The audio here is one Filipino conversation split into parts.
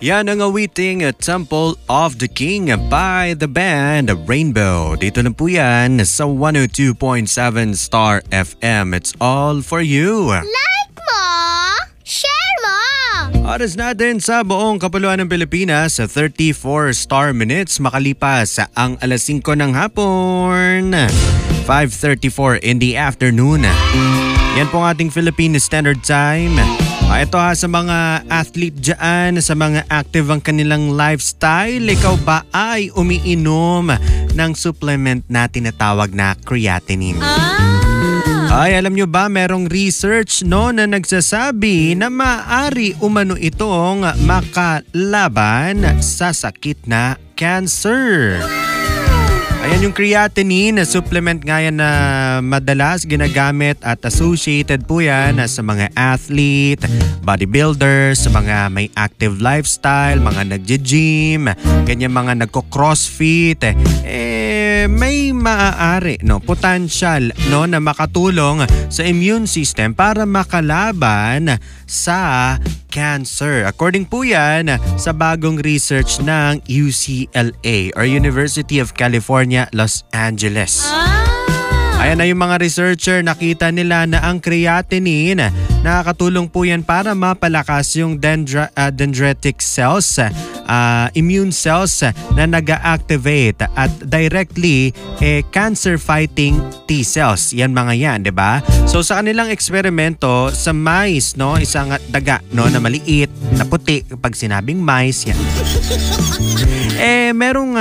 Yan ang awiting Temple of the King by the band Rainbow. Dito na po yan sa 102.7 Star FM. It's all for you. Like mo! Share mo! Oras natin sa buong kapuluan ng Pilipinas sa 34 star minutes makalipas ang alas 5 ng hapon. 5:34 in the afternoon. Yan po ang ating Philippine Standard Time. Ito sa mga athlete dyan, sa mga active ang kanilang lifestyle. Ikaw ba ay umiinom ng supplement na tinatawag na creatinine? Ay, alam nyo ba, merong research na nagsasabi na maaari umano itong makalaban sa sakit na cancer. Ayan yung creatinine, supplement nga yan na madalas ginagamit at associated po yan sa mga athlete, bodybuilders, sa mga may active lifestyle, mga nagje-gym, ganyan mga nagko-crossfit. May maaari, potential na makatulong sa immune system para makalaban sa cancer. According po yan sa bagong research ng UCLA or University of California, Los Angeles. Ayan na yung mga researcher, nakita nila na ang creatinine, nakakatulong po yan para mapalakas yung dendritic cells, immune cells na nag-activate at directly cancer-fighting T cells. Yan mga yan, di ba? So sa kanilang eksperimento sa mice, isang daga na maliit, na puti, pag sinabing mice, yan. Merong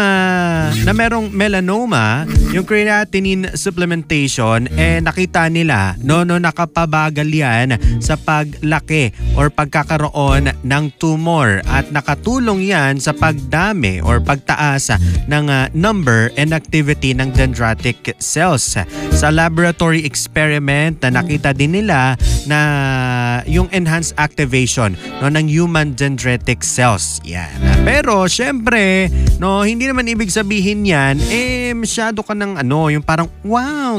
melanoma, yung creatinine supplementation, nakita nila nakapabagal yan sa paglaki or pagkakaroon ng tumor at nakatulong yan sa pagdami or pagtaas ng number and activity ng dendritic cells. Sa laboratory experiment na nakita din nila na yung enhanced activation ng human dendritic cells. Yan. Pero syempre, hindi naman ibig sabihin yan, masyado ka ng yung parang wow.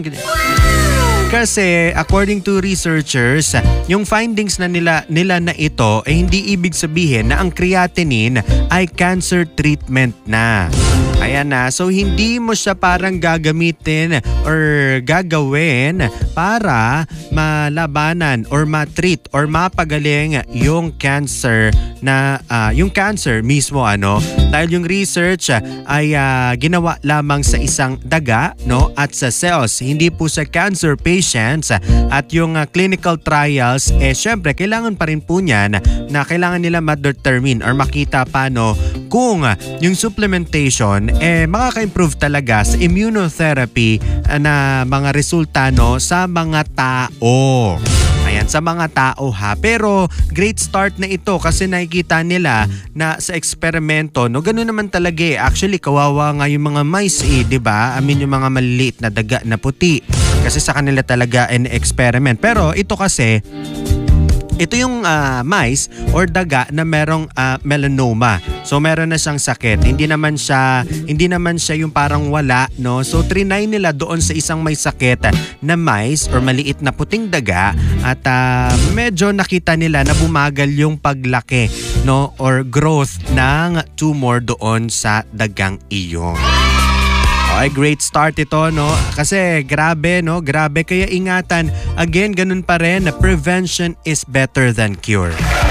Kasi according to researchers, yung findings na nila na ito hindi ibig sabihin na ang creatinine ay cancer treatment na. Ayan na. So hindi mo siya parang gagamitin or gagawin para malabanan or matreat or mapagaling yung cancer na yung cancer mismo dahil yung research ay ginawa lamang sa isang daga at sa cells, hindi po sa cancer patients at yung clinical trials syempre kailangan pa rin po niyan na kailangan nila ma-determine or makita paano kung yung supplementation makaka-improve talaga sa immunotherapy na mga resulta sa mga tao. Ayan, sa mga tao ha. Pero great start na ito kasi nakikita nila na sa eksperimento, gano'n naman talaga Actually, kawawa nga yung mga mice diba? Yung mga maliliit na daga na puti. Kasi sa kanila talaga experiment. Pero ito kasi, ito yung mice or daga na merong melanoma. So meron na siyang sakit. Hindi naman siya yung parang wala, So trinay nila doon sa isang may sakit na mice or maliit na puting daga at medyo nakita nila na bumagal yung paglaki, or growth ng tumor doon sa dagang iyon. Okay, great start ito, Kasi grabe, Grabe. Kaya ingatan. Again, ganun pa rin na prevention is better than cure.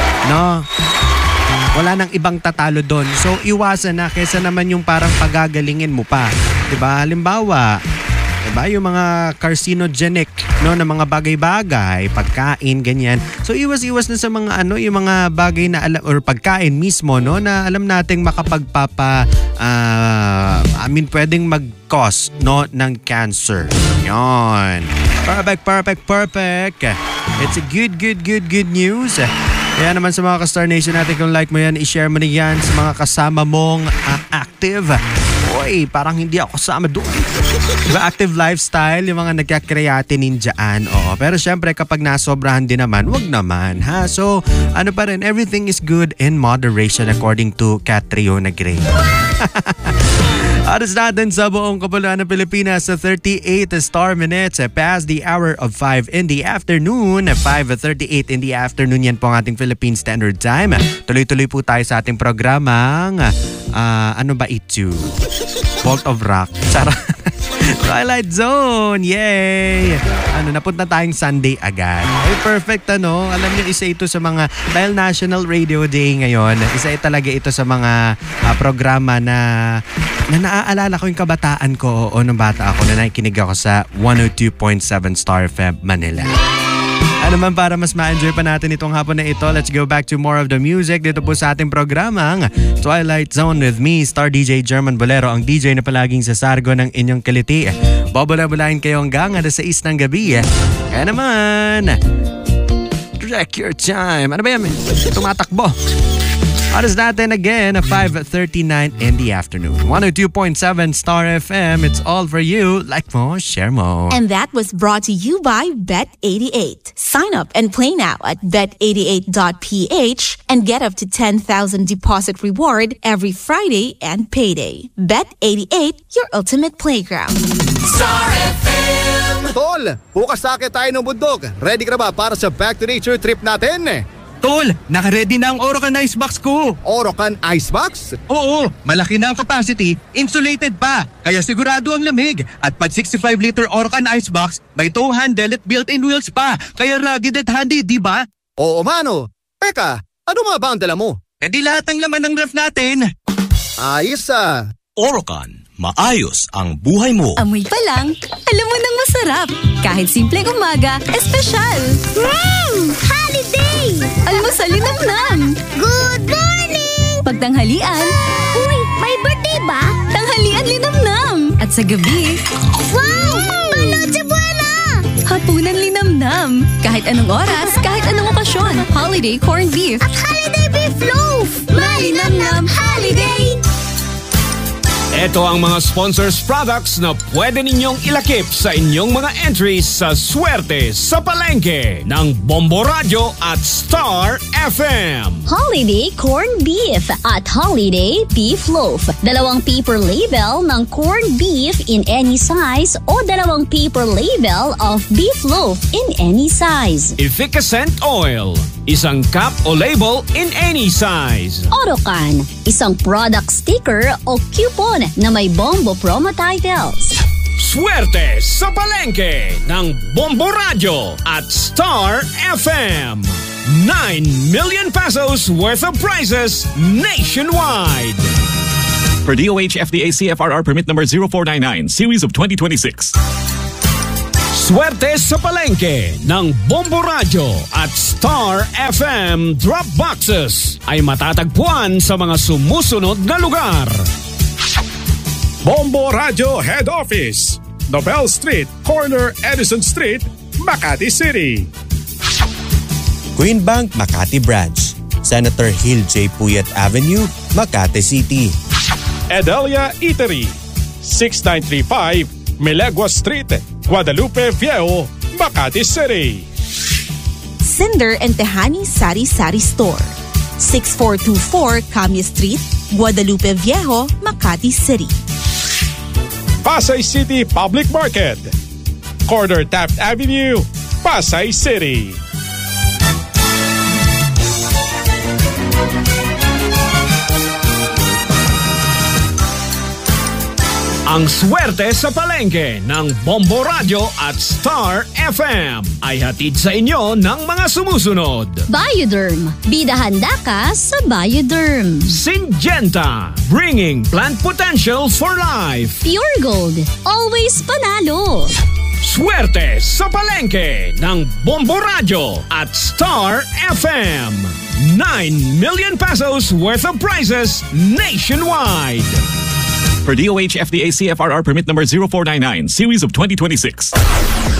Wala nang ibang tatalo doon. So, iwasan na kaysa naman yung parang pagagalingin mo pa. Diba? Halimbawa, yung mga carcinogenic, na mga bagay-bagay, pagkain, ganyan. So, iwas-iwas na sa mga yung mga bagay na alam, or pagkain mismo, na alam nating pwedeng mag-cause, ng cancer. Yon. Perfect. It's a good news. Kaya naman sa mga ka-Star Nation natin, kung like mo yan, i-share mo na yan sa mga kasama mong active. Oy, parang hindi ako kasama doon. Diba, active lifestyle, yung mga nagka-creatinine dyan. Oo. Pero syempre kapag nasobrahan din naman, wag naman. Ha? So, pa rin, everything is good in moderation according to Catriona Gray. Oras natin sa buong kapuluan ng Pilipinas sa 38 star minutes past the hour of 5 in the afternoon. 5:38 in the afternoon, yan po ang ating Philippine Standard Time. Tuloy-tuloy po tayo sa ating programang ano ba ito? Vault of Rock. Sarap. Twilight Zone! Yay! Napunta tayong Sunday agad. Ay, perfect Alam niyo, isa ito sa mga, dahil National Radio Day ngayon, isa talaga ito sa mga programa na naaalala ko yung kabataan ko o nung bata ako na nakikinig ako sa 102.7 Star FM Manila. Man para mas ma-enjoy pa natin itong hapon na ito, let's go back to more of the music dito po sa ating programang Twilight Zone with me, Star DJ German Bolero, ang DJ na palaging sa sargo ng inyong kiliti. Babula-bulahin kayo hanggang alas 6 ng gabi. Kaya naman, direct your time. Ano ba yan? Tumatakbo. Oras natin again, 5:39 in the afternoon. 102.7 Star FM. It's all for you. Like mo, share mo. And that was brought to you by Bet88. Sign up and play now at bet88.ph and get up to 10,000 deposit reward every Friday and payday. Bet88, your ultimate playground. Star FM! Tol, bukas sakit tayo ng bundok. Ready ka na ba para sa Back to Nature trip natin? Tol, naka-ready na ang Orocan Icebox ko. Orocan Icebox? Oo, malaki na ang capacity, insulated pa. Kaya sigurado ang lamig. At pag 65-liter Orocan Icebox, may tow handle at built-in wheels pa. Kaya rugged at handy, di ba? Oo, mano. Teka, ano nga ba ang dala mo? Di lahat ng laman ng ref natin. Ayos Orocan, maayos ang buhay mo. Amoy pa lang, alam mo nang masarap. Kahit simpleng umaga, espesyal. Holiday! Almusal linamnam. Good morning! Pagtanghalian, Uy, may birthday ba? tanghalian linamnam. At sa gabi, Wow! Noche Buena! hapunan linamnam. Kahit anong oras, kahit anong okasyon, holiday corned beef. At holiday beef loaf! Malinamnam holiday! Ito ang mga sponsors products na pwede ninyong ilakip sa inyong mga entries sa Swerte sa Palengke ng Bombo Radio at Star FM. Holiday corned beef at holiday beef loaf. 2 paper label ng corned beef in any size o 2 paper label of beef loaf in any size. Efficacent oil, 1 cup o label in any size. Orocan, isang product sticker o coupon na may Bombo promo titles. Swerte sa Palengke ng Bombo Radio at Star FM. 9 million pesos worth of prizes nationwide. Per DOH FDA CFRR permit number 0499, series of 2026. Swerte sa Palengke ng Bombo Radio at Star FM drop boxes ay matatagpuan sa mga sumusunod na lugar. Bombo Radio Head Office, Nobel Street, Corner Edison Street, Makati City. Queen Bank Makati Branch, Senator Hill J. Puyat Avenue, Makati City. Edelia Eatery, 6935 Milagua Street, Guadalupe Viejo, Makati City. Cinder and Tehani Sari Sari Store, 6424 Camia Street, Guadalupe Viejo, Makati City. Pasay City Public Market, Corner Taft Avenue, Pasay City. Ang swerte sa palengke ng Bombo Radio at Star FM ay hatid sa inyo ng mga sumusunod. Bioderm, bida handa ka sa Bioderm. Syngenta, bringing plant potential for life. Pure Gold, always panalo. Swerte sa palengke ng Bombo Radio at Star FM. 9 million pesos worth of prizes nationwide. Per DOH FDA CFRR permit number 0499, series of 2026.